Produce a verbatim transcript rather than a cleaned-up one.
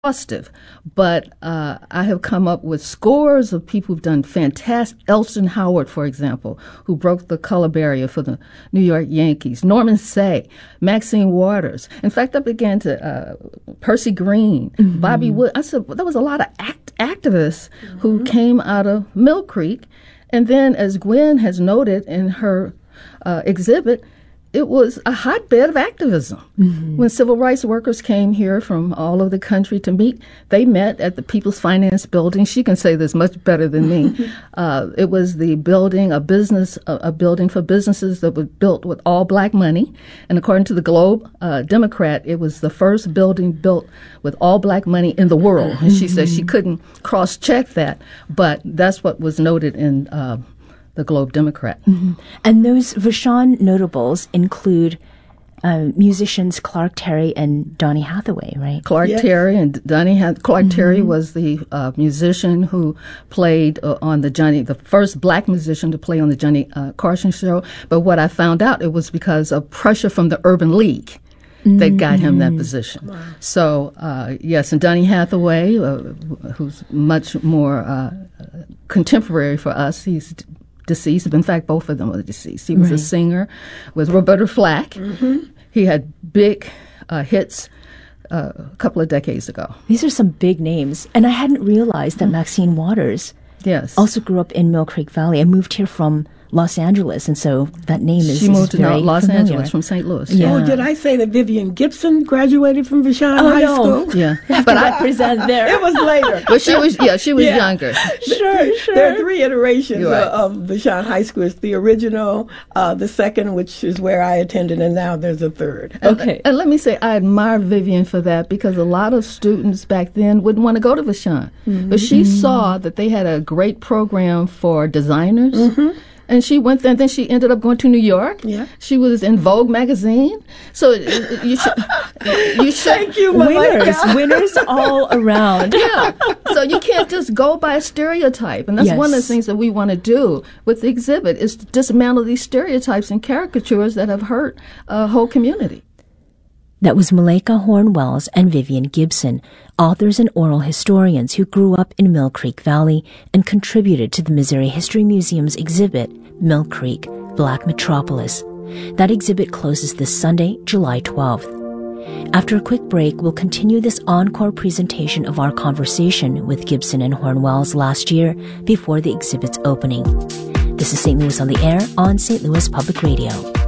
exhaustive, but uh, I have come up with scores of people who've done fantastic. Elston Howard, for example, who broke the color barrier for the New York Yankees. Norman Say, Maxine Waters. In fact, I began to, uh, Percy Green, mm-hmm. Bobby Wood. I said, well, there was a lot of act- activists mm-hmm. who came out of Mill Creek. And then, as Gwen has noted in her uh, exhibit, it was a hotbed of activism. Mm-hmm. When civil rights workers came here from all over the country to meet, they met at the People's Finance Building. She can say this much better than me. uh, it was the building, a business, a, a building for businesses that was built with all black money. And according to the Globe uh, Democrat, it was the first building built with all black money in the world. And she mm-hmm. said she couldn't cross-check that, but that's what was noted in uh, the Globe Democrat. Mm-hmm. And those Vashon notables include uh, musicians Clark Terry and Donny Hathaway, right? Clark yes. Terry and Donny Hath- Clark mm-hmm. Terry was the uh, musician who played uh, on the Johnny, the first black musician to play on the Johnny uh, Carson show. But what I found out, it was because of pressure from the Urban League that got him that position. Wow. So, uh, yes, and Donny Hathaway, uh, who's much more uh, contemporary for us, he's deceased. In fact, both of them are deceased. He was right. a singer with Roberta Flack. Mm-hmm. He had big uh, hits uh, a couple of decades ago. These are some big names. And I hadn't realized that mm-hmm. Maxine Waters yes. also grew up in Mill Creek Valley and moved here from Los Angeles, and so that name is She moved is to very Los familiar. Angeles from Saint Louis. Yeah. Oh, did I say that Vivian Gibson graduated from Vashon oh, High no. School? Yeah, but I present there. It was later. But she was, yeah, she was yeah. younger. Sure, sure. There are three iterations right. of, of Vashon High School. It's the original, uh, the second, which is where I attended, and now there's a third. Okay. And, and let me say, I admire Vivian for that, because a lot of students back then wouldn't want to go to Vashon. Mm-hmm. But she mm-hmm. saw that they had a great program for designers. Mm-hmm. And she went there, and then she ended up going to New York. Yeah. She was in Vogue magazine. So you should, you should. Thank you, winners, winners all around. Yeah. So you can't just go by a stereotype, and that's yes. one of the things that we want to do with the exhibit, is to dismantle these stereotypes and caricatures that have hurt a whole community. That was Malaika Horn-Wells and Vivian Gibson, authors and oral historians who grew up in Mill Creek Valley and contributed to the Missouri History Museum's exhibit, Mill Creek, Black Metropolis. That exhibit closes this Sunday, July twelfth. After a quick break, we'll continue this encore presentation of our conversation with Gibson and Horn-Wells last year before the exhibit's opening. This is Saint Louis on the Air on Saint Louis Public Radio.